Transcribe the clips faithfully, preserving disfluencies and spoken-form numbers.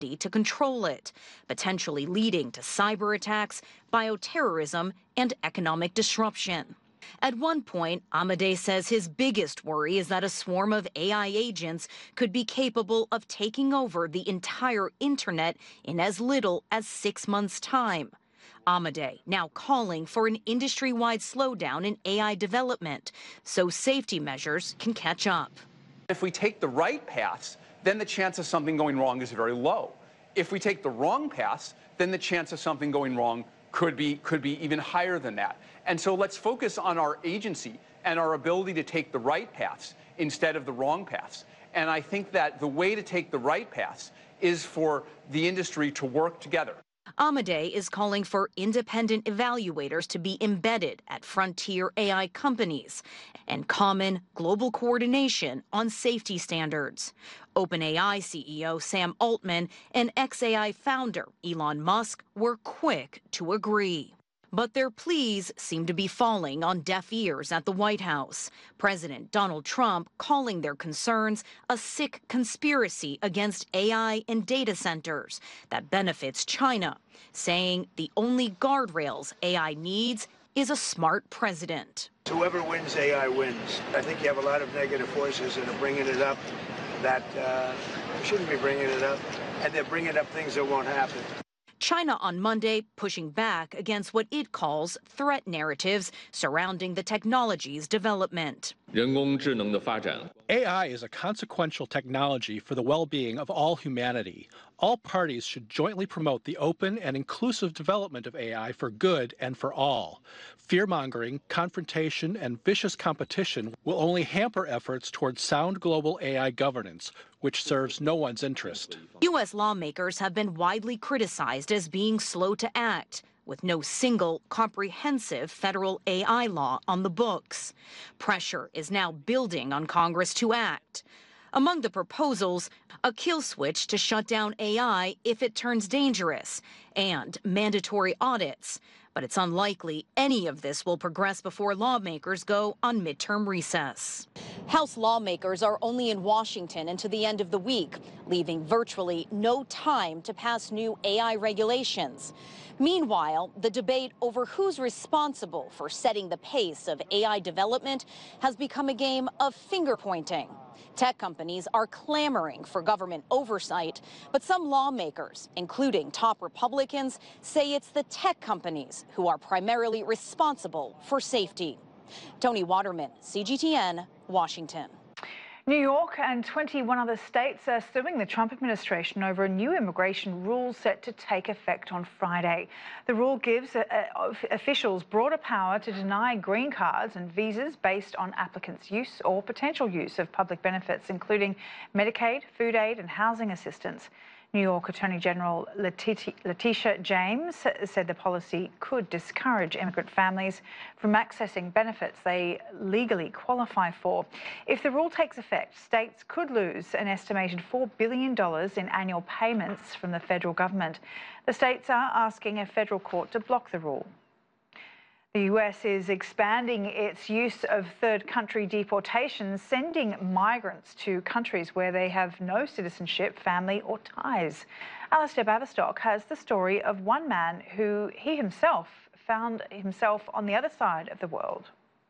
to control it, potentially leading to cyber attacks, bioterrorism, and economic disruption. At one point, Amade says his biggest worry is that a swarm of A I agents could be capable of taking over the entire internet in as little as six months' time. Amade now calling for an industry-wide slowdown in A I development so safety measures can catch up. If we take the right paths, then the chance of something going wrong is very low. If we take the wrong paths, then the chance of something going wrong could be, could be even higher than that. And so let's focus on our agency and our ability to take the right paths instead of the wrong paths. And I think that the way to take the right paths is for the industry to work together. Amade is calling for independent evaluators to be embedded at frontier A I companies and common global coordination on safety standards. OpenAI C E O Sam Altman and X A I founder Elon Musk were quick to agree. But their pleas seem to be falling on deaf ears at the White House. President Donald Trump calling their concerns a sick conspiracy against A I and data centers that benefits China, saying the only guardrails A I needs is a smart president. Whoever wins, A I wins. I think you have a lot of negative forces that are bringing it up that uh, shouldn't be bringing it up, and they're bringing up things that won't happen. China on Monday pushing back against what it calls threat narratives surrounding the technology's development. A I is a consequential technology for the well-being of all humanity. All parties should jointly promote the open and inclusive development of A I for good and for all. Fear-mongering, confrontation, and vicious competition will only hamper efforts towards sound global A I governance, which serves no one's interest. U S lawmakers have been widely criticized as being slow to act, with no single comprehensive federal A I law on the books. Pressure is now building on Congress to act. Among the proposals, a kill switch to shut down A I if it turns dangerous, and mandatory audits. But it's unlikely any of this will progress before lawmakers go on midterm recess. House lawmakers are only in Washington until the end of the week, leaving virtually no time to pass new A I regulations. Meanwhile, the debate over who's responsible for setting the pace of A I development has become a game of finger-pointing. Tech companies are clamoring for government oversight, but some lawmakers, including top Republicans, say it's the tech companies who are primarily responsible for safety. Tony Waterman, C G T N, Washington. New York and twenty-one other states are suing the Trump administration over a new immigration rule set to take effect on Friday. The rule gives uh, officials broader power to deny green cards and visas based on applicants' use or potential use of public benefits, including Medicaid, food aid and housing assistance. New York Attorney General Letitia James said the policy could discourage immigrant families from accessing benefits they legally qualify for. If the rule takes effect, states could lose an estimated four billion dollars in annual payments from the federal government. The states are asking a federal court to block the rule. The U S is expanding its use of third country deportations, sending migrants to countries where they have no citizenship, family or ties. Alistair Baverstock has the story of one man who he himself found himself on the other side of the world.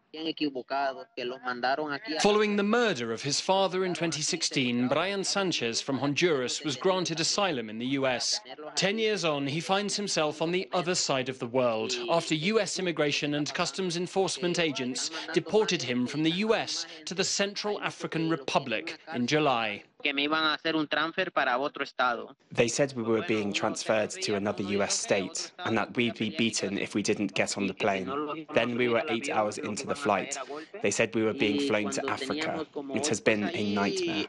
Following the murder of his father in twenty sixteen, Brian Sanchez from Honduras was granted asylum in the U S. Ten years on, he finds himself on the other side of the world after U S immigration and customs enforcement agents deported him from the U S to the Central African Republic in July. They said we were being transferred to another U S state and that we'd be beaten if we didn't get on the plane. Then we were eight hours into the flight. They said we were being flown to Africa. It has been a nightmare.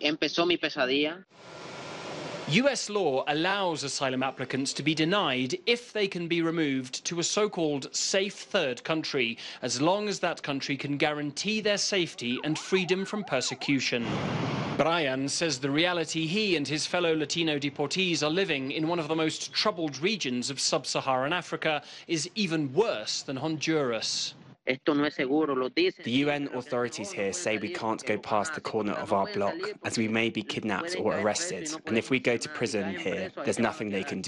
U S law allows asylum applicants to be denied if they can be removed to a so-called safe third country, as long as that country can guarantee their safety and freedom from persecution. Brian says the reality he and his fellow Latino deportees are living in one of the most troubled regions of sub-Saharan Africa is even worse than Honduras. The U N authorities here say we can't go past the corner of our block, as we may be kidnapped or arrested, and if we go to prison here, there's nothing they can do.